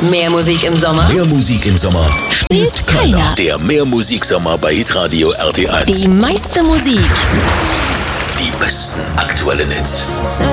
Mehr Musik im Sommer Mehr Musik im Sommer spielt keiner. Der Mehrmusiksommer bei Hitradio RT1. Die meiste Musik. Die besten aktuellen Hits.